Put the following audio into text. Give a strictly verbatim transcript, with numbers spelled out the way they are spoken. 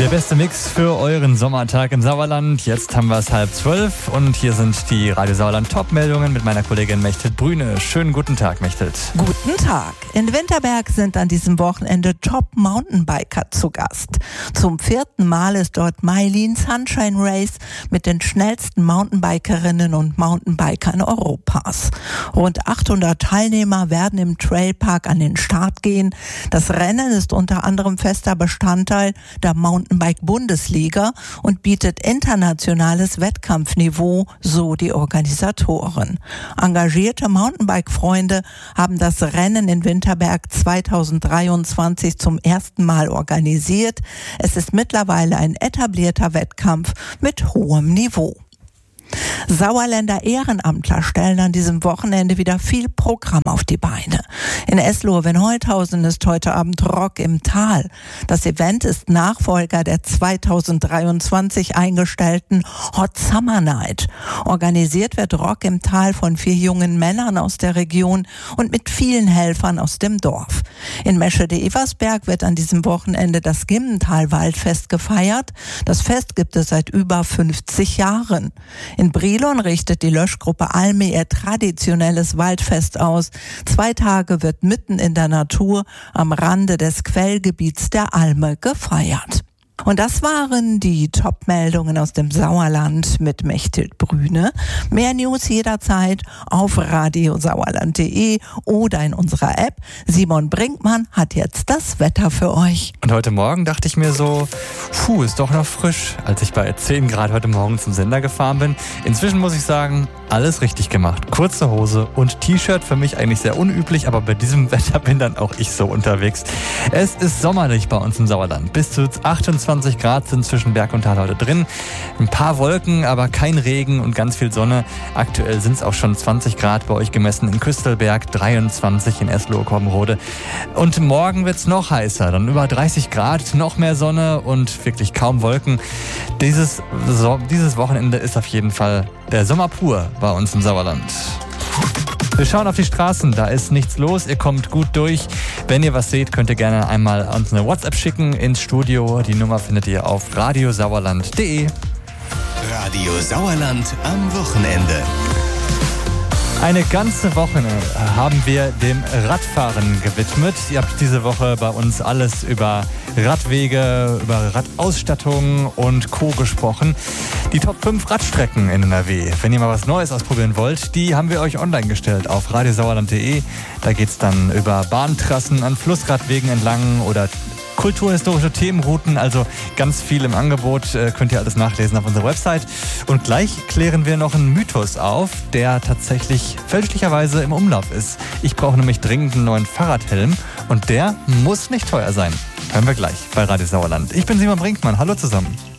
Der beste Mix für euren Sommertag im Sauerland. Jetzt haben wir es halb zwölf und hier sind die Radio Sauerland Top-Meldungen mit meiner Kollegin Mechthild Brüne. Schönen guten Tag, Mechthild. Guten Tag. In Winterberg sind an diesem Wochenende Top-Mountainbiker zu Gast. Zum vierten Mal ist dort Mailin Sunshine Race mit den schnellsten Mountainbikerinnen und Mountainbikern Europas. Rund achthundert Teilnehmer werden im Trailpark an den Start gehen. Das Rennen ist unter anderem fester Bestandteil der Mountainbike-Bundesliga und bietet internationales Wettkampfniveau, so die Organisatoren. Engagierte Mountainbike-Freunde haben das Rennen in Winterberg zweitausenddreiundzwanzig zum ersten Mal organisiert. Es ist mittlerweile ein etablierter Wettkampf mit hohem Niveau. Sauerländer Ehrenamtler stellen an diesem Wochenende wieder viel Programm auf die Beine. In Eslohe-Wenholthausen ist heute Abend Rock im Tal. Das Event ist Nachfolger der zweitausenddreiundzwanzig eingestellten Hot Summer Night. Organisiert wird Rock im Tal von vier jungen Männern aus der Region und mit vielen Helfern aus dem Dorf. In Meschede-Eversberg wird an diesem Wochenende das Gimmental-Waldfest gefeiert. Das Fest gibt es seit über fünfzig Jahren. In Brilon richtet die Löschgruppe Alme ihr traditionelles Waldfest aus. Zwei Tage wird mitten in der Natur am Rande des Quellgebiets der Alme gefeiert. Und das waren die Top-Meldungen aus dem Sauerland mit Mechthild Brüne. Mehr News jederzeit auf radio sauerland punkt de oder in unserer App. Simon Brinkmann hat jetzt das Wetter für euch. Und heute Morgen dachte ich mir so, puh, ist doch noch frisch, als ich bei zehn Grad heute Morgen zum Sender gefahren bin. Inzwischen muss ich sagen, alles richtig gemacht. Kurze Hose und T-Shirt, für mich eigentlich sehr unüblich, aber bei diesem Wetter bin dann auch ich so unterwegs. Es ist sommerlich bei uns im Sauerland. Bis zu achtundzwanzig Grad sind zwischen Berg und Tal heute drin. Ein paar Wolken, aber kein Regen und ganz viel Sonne. Aktuell sind es auch schon zwanzig Grad bei euch gemessen in Küstelberg, dreiundzwanzig in Eslohe-Kommenrode. Und morgen wird es noch heißer, dann über dreißig Grad, noch mehr Sonne und wirklich kaum Wolken. Dieses, so, dieses Wochenende ist auf jeden Fall der Sommer pur bei uns im Sauerland. Wir schauen auf die Straßen, da ist nichts los, ihr kommt gut durch. Wenn ihr was seht, könnt ihr gerne einmal uns eine WhatsApp schicken ins Studio. Die Nummer findet ihr auf radio sauerland punkt de. Radio Sauerland am Wochenende. Eine ganze Woche haben wir dem Radfahren gewidmet. Ihr habt diese Woche bei uns alles über Radwege, über Radausstattung und Co. gesprochen. Die Top fünf Radstrecken in N R W. Wenn ihr mal was Neues ausprobieren wollt, die haben wir euch online gestellt auf radio sauerland punkt de. Da geht's dann über Bahntrassen an Flussradwegen entlang oder kulturhistorische Themenrouten, also ganz viel im Angebot, äh, könnt ihr alles nachlesen auf unserer Website. Und gleich klären wir noch einen Mythos auf, der tatsächlich fälschlicherweise im Umlauf ist. Ich brauche nämlich dringend einen neuen Fahrradhelm und der muss nicht teuer sein. Hören wir gleich bei Radio Sauerland. Ich bin Simon Brinkmann, hallo zusammen.